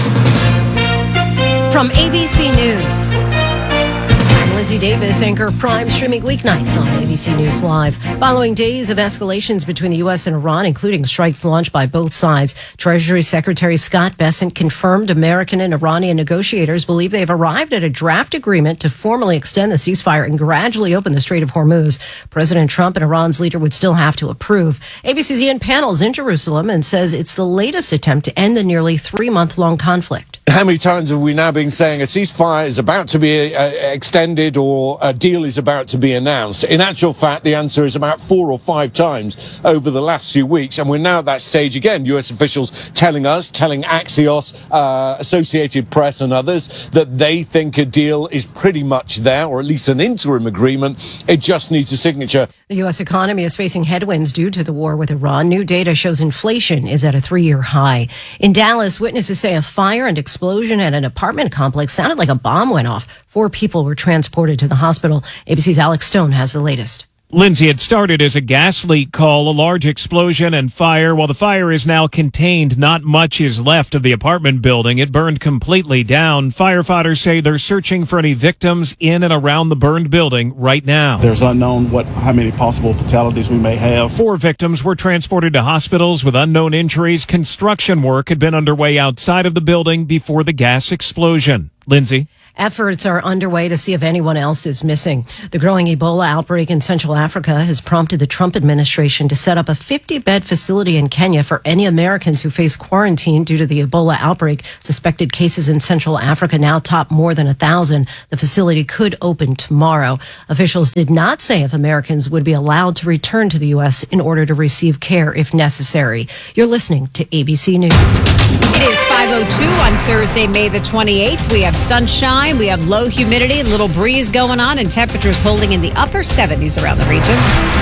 From A B C News, I'm Lindsay Davis, anchor Prime, streaming weeknights on A B C News Live. Following days of escalations between the U S and Iran, including strikes launched by both sides, Treasury Secretary Scott Bessent confirmed American and Iranian negotiators believe they have arrived at a draft agreement to formally extend the ceasefire and gradually open the Strait of Hormuz. President Trump and Iran's leader would still have to approve. A B C's Ian Panels in Jerusalem and says it's the latest attempt to end the nearly three-month-long conflict. How many times have we now been saying a ceasefire is about to be uh, extended or a deal is about to be announced? In actual fact, the answer is about four or five times over the last few weeks. And we're now at that stage again. U S officials telling us, telling Axios, uh, Associated Press and others that they think a deal is pretty much there, or at least an interim agreement. It just needs a signature. The U S economy is facing headwinds due to the war with Iran. New data shows inflation is at a three-year high. In Dallas, witnesses say a fire and explosion at an apartment complex sounded like a bomb went off. Four people were transported to the hospital. A B C's Alex Stone has the latest. Lindsay, had started as a gas leak call, a large explosion and fire. While the fire is now contained, not much is left of the apartment building. It burned completely down. Firefighters say they're searching for any victims in and around the burned building right now. There's unknown what how many possible fatalities we may have. Four victims were transported to hospitals with unknown injuries. Construction work had been underway outside of the building before the gas explosion. Lindsay? Efforts are underway to see if anyone else is missing. The growing Ebola outbreak in Central Africa has prompted the Trump administration to set up a fifty-bed facility in Kenya for any Americans who face quarantine due to the Ebola outbreak. Suspected cases in Central Africa now top more than a thousand. The facility could open tomorrow. Officials did not say if Americans would be allowed to return to the U S in order to receive care if necessary. You're listening to A B C News. It is five oh two on Thursday, May the twenty-eighth. We have sunshine. We have low humidity, a little breeze going on, and temperatures holding in the upper seventies around the region.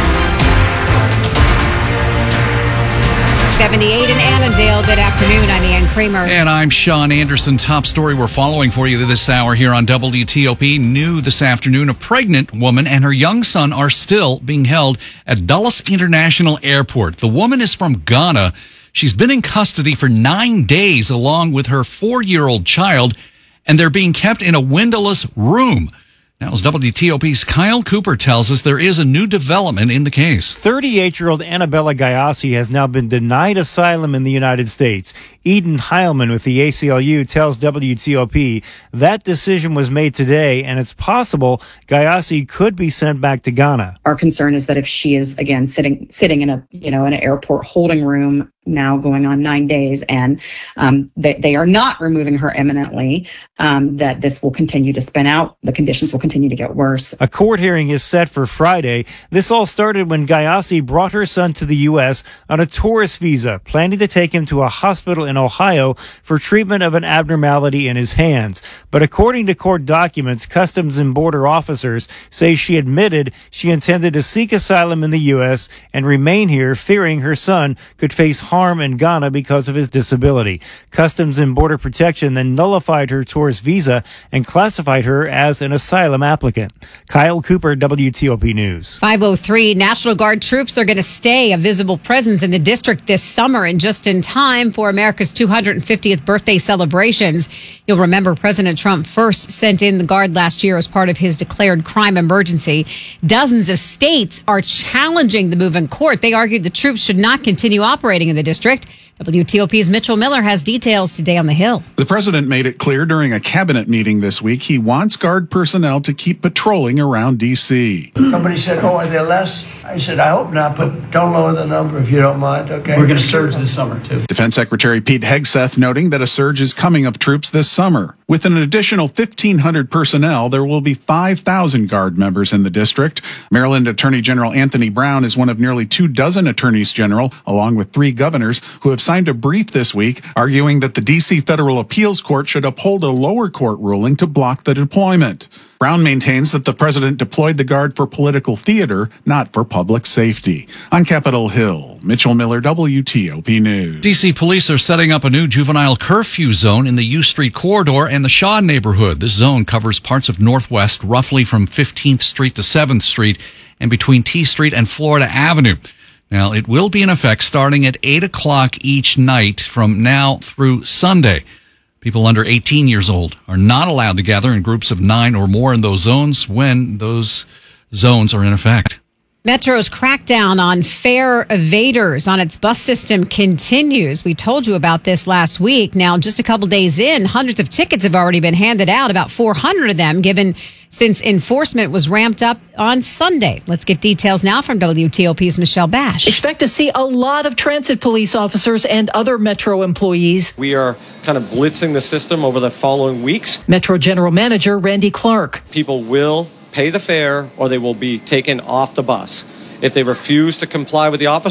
seventy-eight in Annandale. Good afternoon. I'm Ann Kramer. And I'm Sean Anderson. Top story we're following for you this hour here on W T O P. New this afternoon, a pregnant woman and her young son are still being held at Dulles International Airport. The woman is from Ghana. She's been in custody for nine days along with her four-year-old child, and they're being kept in a windowless room. Now, as W T O P's Kyle Cooper tells us, there is a new development in the case. thirty-eight-year-old Annabella Gayassi has now been denied asylum in the United States. Eden Heilman with the A C L U tells W T O P that decision was made today, and it's possible Gayassi could be sent back to Ghana. Our concern is that if she is, again, sitting sitting in a, you know, in an airport holding room, now going on nine days, and um, they, they are not removing her imminently, um, that this will continue to spin out. The conditions will continue to get worse. A court hearing is set for Friday. This all started when Gayassi brought her son to the U S on a tourist visa, planning to take him to a hospital in Ohio for treatment of an abnormality in his hands. But according to court documents, Customs and Border officers say she admitted she intended to seek asylum in the U S and remain here, fearing her son could face harm in Ghana because of his disability. Customs and Border Protection then nullified her tourist visa and classified her as an asylum applicant. Kyle Cooper, W T O P News. five oh three, National Guard troops are going to stay a visible presence in the district this summer, and just in time for America's two hundred fiftieth birthday celebrations. You'll remember President Trump first sent in the Guard last year as part of his declared crime emergency. Dozens of states are challenging the move in court. They argued the troops should not continue operating in the district. W T O P's Mitchell Miller has details today on the Hill. The president made it clear during a cabinet meeting this week he wants Guard personnel to keep patrolling around D C. Somebody said, oh, are there less? I said, I hope not, but don't lower the number if you don't mind, okay? We're going to surge this summer, too. Defense Secretary Pete Hegseth noting that a surge is coming of troops this summer. With an additional fifteen hundred personnel, there will be five thousand Guard members in the district. Maryland Attorney General Anthony Brown is one of nearly two dozen attorneys general, along with three governors, who have signed a brief this week arguing that the D C Federal Appeals Court should uphold a lower court ruling to block the deployment. Brown maintains that the president deployed the Guard for political theater, not for public safety. On Capitol Hill, Mitchell Miller, W T O P News. D C police are setting up a new juvenile curfew zone in the U Street corridor and the Shaw neighborhood. This zone covers parts of Northwest, roughly from fifteenth Street to seventh Street and between T Street and Florida Avenue. Now, it will be in effect starting at eight o'clock each night from now through Sunday. People under eighteen years old are not allowed to gather in groups of nine or more in those zones when those zones are in effect. Metro's crackdown on fare evaders on its bus system continues. We told you about this last week. Now, just a couple days in, hundreds of tickets have already been handed out, about four hundred of them given since enforcement was ramped up on Sunday. Let's get details now from W T O P's Michelle Bash. Expect to see a lot of transit police officers and other Metro employees. We are kind of blitzing the system over the following weeks. Metro General Manager Randy Clark. People will pay the fare or they will be taken off the bus. If they refuse to comply with the officer,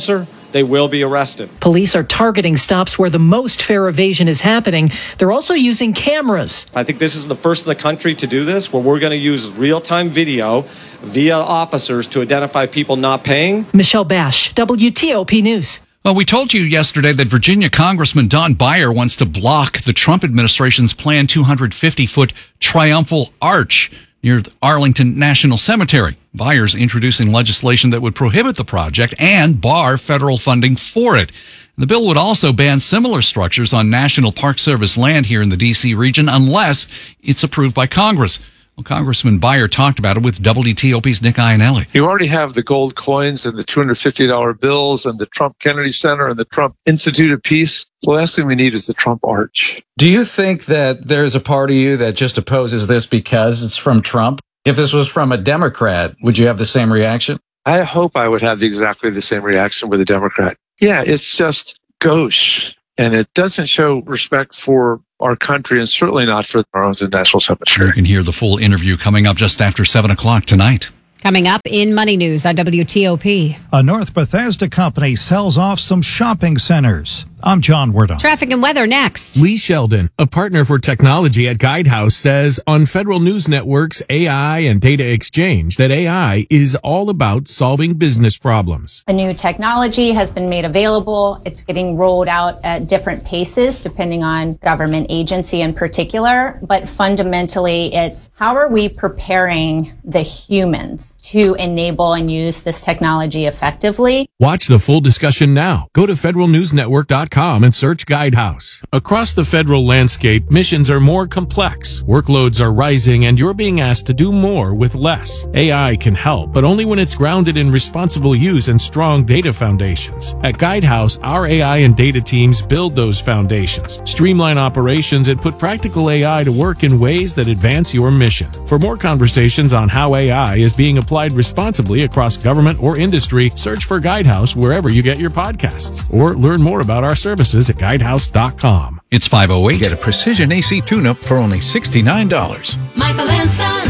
they will be arrested. Police are targeting stops where the most fare evasion is happening. They're also using cameras. I think this is the first in the country to do this, where we're going to use real-time video via officers to identify people not paying. Michelle Bash, W T O P News. Well, we told you yesterday that Virginia Congressman Don Beyer wants to block the Trump administration's planned two hundred fifty foot triumphal arch near the Arlington National Cemetery. Beyer's introducing legislation that would prohibit the project and bar federal funding for it. The bill would also ban similar structures on National Park Service land here in the D C region unless it's approved by Congress. Well, Congressman Beyer talked about it with W T O P's Nick Iannelli. You already have the gold coins and the two hundred fifty dollar bills and the Trump Kennedy Center and the Trump Institute of Peace. The last thing we need is the Trump Arch. Do you think that there's a part of you that just opposes this because it's from Trump? If this was from a Democrat, would you have the same reaction? I hope I would have exactly the same reaction with a Democrat. Yeah, it's just gauche, and it doesn't show respect for our country and certainly not for our own National Cemetery. You can hear the full interview coming up just after seven o'clock tonight. Coming up in Money News on W T O P. A North Bethesda company sells off some shopping centers. I'm John Wardon. Traffic and weather next. Lee Sheldon, a partner for technology at Guidehouse, says on Federal News Network's A I and Data Exchange that A I is all about solving business problems. A new technology has been made available. It's getting rolled out at different paces depending on government agency in particular. But fundamentally, it's how are we preparing the humans to enable and use this technology effectively? Watch the full discussion now. Go to federal news network dot com and search Guidehouse. Across the federal landscape, missions are more complex, workloads are rising, and you're being asked to do more with less. A I can help, but only when it's grounded in responsible use and strong data foundations. At Guidehouse, our A I and data teams build those foundations, streamline operations, and put practical A I to work in ways that advance your mission. For more conversations on how A I is being applied responsibly across government or industry, search for Guidehouse wherever you get your podcasts, or learn more about our services at guidehouse dot com. It's five oh eight. Get a precision A C tune-up for only sixty-nine dollars. Michael and Son.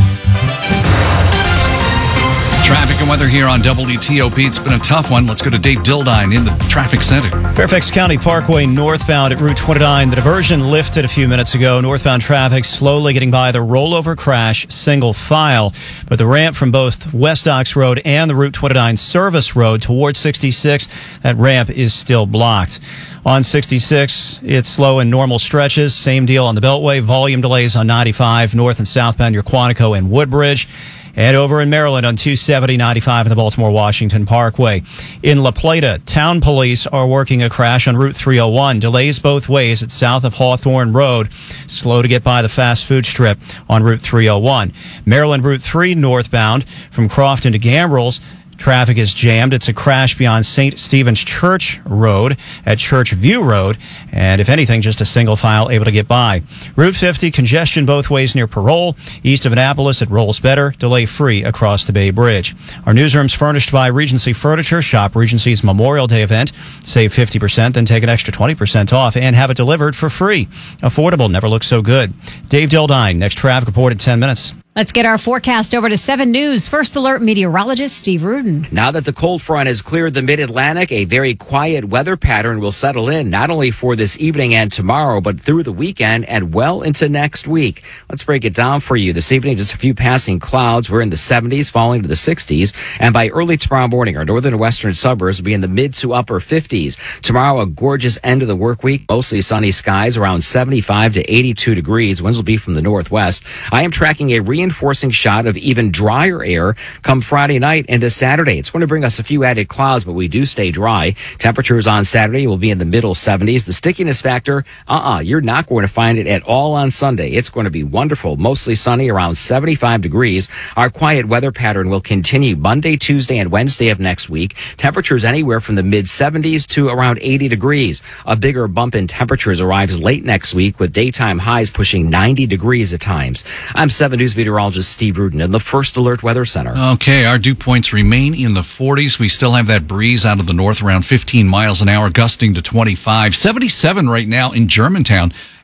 Traffic and weather here on W T O P. It's been a tough one. Let's go to Dave Dildine in the traffic center. Fairfax County Parkway northbound at Route twenty-nine. The diversion lifted a few minutes ago. Northbound traffic slowly getting by the rollover crash single file. But the ramp from both West Ox Road and the Route twenty-nine service road towards sixty-six, that ramp is still blocked. On sixty-six, it's slow in normal stretches. Same deal on the Beltway. Volume delays on ninety-five north and southbound near Quantico and Woodbridge. And over in Maryland on two seventy, ninety-five in the Baltimore-Washington Parkway. In La Plata, town police are working a crash on Route three oh one. Delays both ways at south of Hawthorne Road. Slow to get by the fast food strip on Route three oh one. Maryland Route three northbound from Crofton to Gambrills. Traffic is jammed. It's a crash beyond Saint Stephen's Church Road at Church View Road. And if anything, just a single file able to get by. Route fifty, congestion both ways near Parole. East of Annapolis, it rolls better. Delay free across the Bay Bridge. Our newsroom's furnished by Regency Furniture. Shop Regency's Memorial Day event. Save fifty percent, then take an extra twenty percent off and have it delivered for free. Affordable, never looks so good. Dave Dildine, next traffic report in ten minutes. Let's get our forecast over to seven News. First Alert meteorologist Steve Rudin. Now that the cold front has cleared the mid-Atlantic, a very quiet weather pattern will settle in, not only for this evening and tomorrow, but through the weekend and well into next week. Let's break it down for you. This evening, just a few passing clouds. We're in the seventies, falling to the sixties. And by early tomorrow morning, our northern and western suburbs will be in the mid to upper fifties. Tomorrow, a gorgeous end of the work week. Mostly sunny skies, around seventy-five to eighty-two degrees. Winds will be from the northwest. I am tracking a reinforcing shot of even drier air come Friday night into Saturday. It's going to bring us a few added clouds, but we do stay dry. Temperatures on Saturday will be in the middle seventies. The stickiness factor, uh-uh, you're not going to find it at all on Sunday. It's going to be wonderful, mostly sunny, around seventy-five degrees. Our quiet weather pattern will continue Monday, Tuesday, and Wednesday of next week. Temperatures anywhere from the mid seventies to around eighty degrees. A bigger bump in temperatures arrives late next week with daytime highs pushing ninety degrees at times. I'm seven News meteorologist Steve Rudin in the First Alert Weather Center. Okay, our dew points remain in the forties. We still have that breeze out of the north around fifteen miles an hour, gusting to twenty-five. seventy-seven right now in Germantown.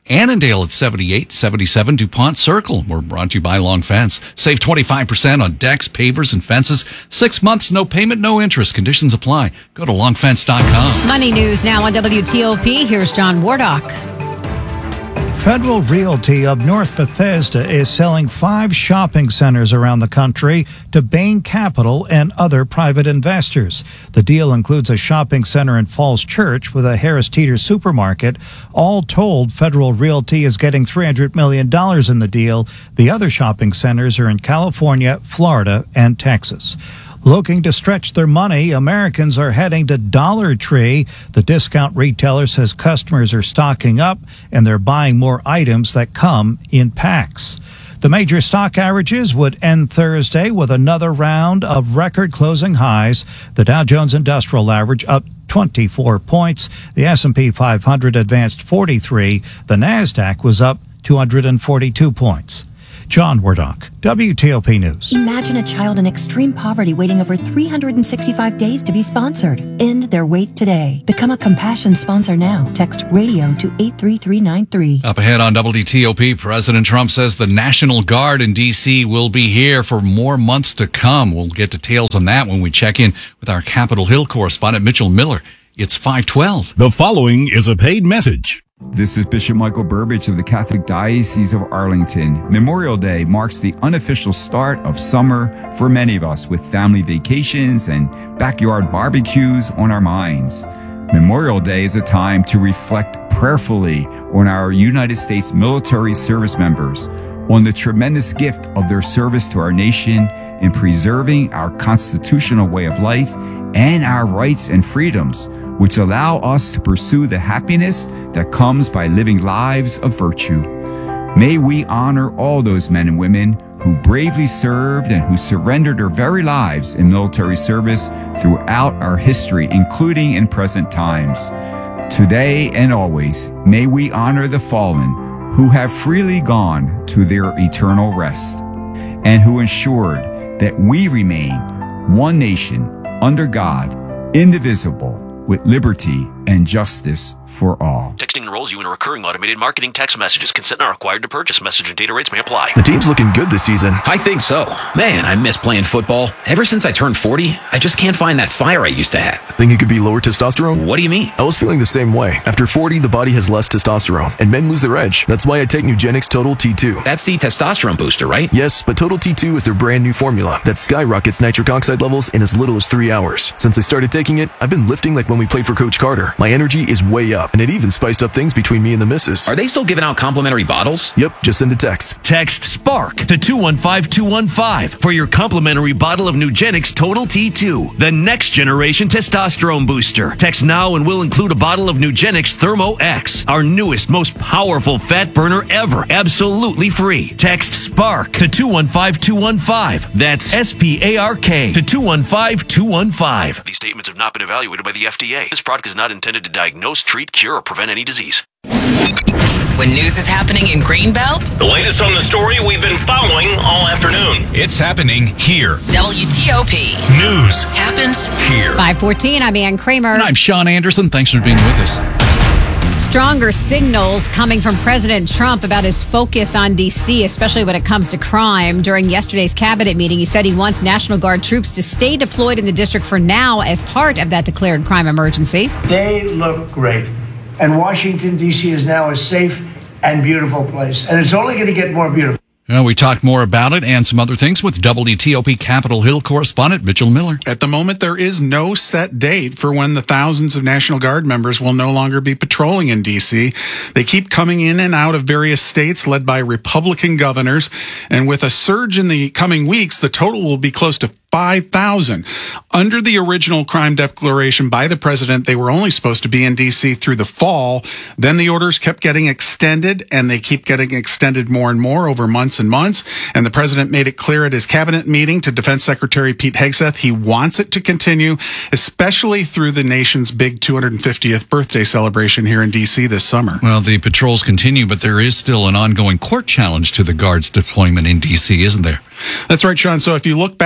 Annandale at seventy-eight, seventy-seven DuPont Circle. We're brought to you by Long Fence. Save twenty-five percent on decks, pavers, and fences. Six months, no payment, no interest. Conditions apply. Go to long fence dot com. Money news now on W T O P. Here's John Wardock. Federal Realty of North Bethesda is selling five shopping centers around the country to Bain Capital and other private investors. The deal includes a shopping center in Falls Church with a Harris Teeter supermarket. All told, Federal Realty is getting three hundred million dollars in the deal. The other shopping centers are in California, Florida, and Texas. Looking to stretch their money, Americans are heading to Dollar Tree. The discount retailer says customers are stocking up and they're buying more items that come in packs. The major stock averages would end Thursday with another round of record closing highs. The Dow Jones Industrial Average up twenty-four points. The S and P five hundred advanced forty-three. The NASDAQ was up two hundred forty-two points. John Wardock, W T O P News. Imagine a child in extreme poverty waiting over three hundred sixty-five days to be sponsored. End their wait today. Become a Compassion sponsor now. Text radio to eight three three nine three. Up ahead on W T O P, President Trump says the National Guard in D C will be here for more months to come. We'll get details on that when we check in with our Capitol Hill correspondent, Mitchell Miller. It's five twelve. The following is a paid message. This is Bishop Michael Burbidge of the Catholic Diocese of Arlington. Memorial Day marks the unofficial start of summer for many of us, with family vacations and backyard barbecues on our minds. Memorial Day is a time to reflect prayerfully on our United States military service members, on the tremendous gift of their service to our nation in preserving our constitutional way of life and our rights and freedoms, which allow us to pursue the happiness that comes by living lives of virtue. May we honor all those men and women who bravely served and who surrendered their very lives in military service throughout our history, including in present times. Today and always, may we honor the fallen who have freely gone to their eternal rest, and who ensured that we remain one nation under God, indivisible, with liberty and justice for all. Texting enrolls you in a recurring automated marketing text messages. Consent not required to purchase. Message and data rates may apply. The team's looking good this season. I think so. Man, I miss playing football. Ever since I turned forty, I just can't find that fire I used to have. Think it could be lower testosterone? What do you mean? I was feeling the same way. After forty, the body has less testosterone, and men lose their edge. That's why I take Nugenix Total T two. That's the testosterone booster, right? Yes, but Total T two is their brand new formula that skyrockets nitric oxide levels in as little as three hours. Since I started taking it, I've been lifting like when we played for Coach Carter. My energy is way up, and it even spiced up things between me and the missus. Are they still giving out complimentary bottles? Yep, just send a text. Text SPARK to two one five two one five for your complimentary bottle of Nugenix Total T two, the next generation testosterone booster. Text now and we'll include a bottle of Nugenix Thermo X, our newest, most powerful fat burner ever, absolutely free. Text SPARK to two one five two one five. That's S P A R K to two one five two one five. These statements have not been evaluated by the F D A. This product is not intended to diagnose, treat, cure, or prevent any disease. When news is happening in Greenbelt, The latest on the story we've been following all afternoon. It's happening here. W T O P News happens here. five fourteen, I'm Ann Kramer. And I'm Sean Anderson. Thanks for being with us. Stronger signals coming from President Trump about his focus on D C, especially when it comes to crime. During yesterday's cabinet meeting, he said he wants National Guard troops to stay deployed in the district for now as part of that declared crime emergency. They look great. And Washington, D C is now a safe and beautiful place. And it's only going to get more beautiful. Well, we talked more about it and some other things with W T O P Capitol Hill correspondent Mitchell Miller. At the moment, there is no set date for when the thousands of National Guard members will no longer be patrolling in D C. They keep coming in and out of various states led by Republican governors. And with a surge in the coming weeks, the total will be close to five thousand. Under the original crime declaration by the president, they were only supposed to be in D C through the fall. Then the orders kept getting extended, and they keep getting extended more and more over months and months. And the president made it clear at his cabinet meeting to Defense Secretary Pete Hegseth he wants it to continue, especially through the nation's big two hundred fiftieth birthday celebration here in D C this summer. Well, the patrols continue, but there is still an ongoing court challenge to the Guard's deployment in D C, isn't there? That's right, Sean. So if you look back to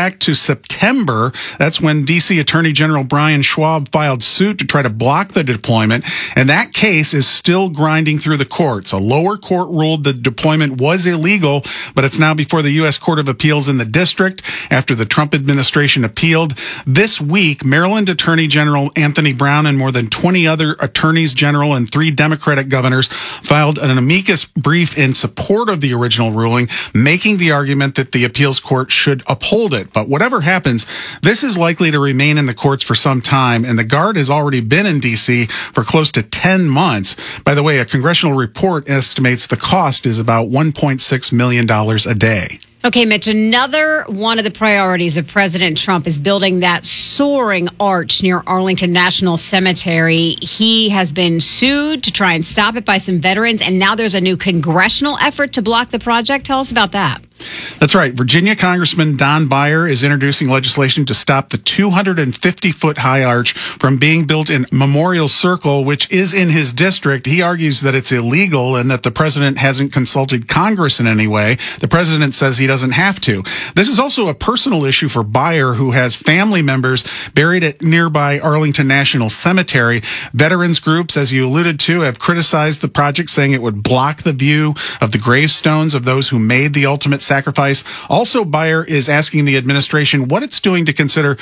September. That's when D C Attorney General Brian Schwab filed suit to try to block the deployment, and that case is still grinding through the courts. A lower court ruled the deployment was illegal, but it's now before the U S Court of Appeals in the district after the Trump administration appealed. This week, Maryland Attorney General Anthony Brown and more than twenty other attorneys general and three Democratic governors filed an amicus brief in support of the original ruling, making the argument that the appeals court should uphold it. But whatever happens, this is likely to remain in the courts for some time, and the Guard has already been in D C for close to ten months. By the way, a congressional report estimates the cost is about one point six million dollars a day. Okay, Mitch, another one of the priorities of President Trump is building that soaring arch near Arlington National Cemetery. He has been sued to try and stop it by some veterans, and now there's a new congressional effort to block the project. Tell us about that. That's right. Virginia Congressman Don Beyer is introducing legislation to stop the two hundred fifty foot high arch from being built in Memorial Circle, which is in his district. He argues that it's illegal and that the president hasn't consulted Congress in any way. The president says he doesn't have to. This is also a personal issue for Beyer, who has family members buried at nearby Arlington National Cemetery. Veterans groups, as you alluded to, have criticized the project, saying it would block the view of the gravestones of those who made the ultimate sacrifice. Also, Beyer is asking the administration what it's doing to consider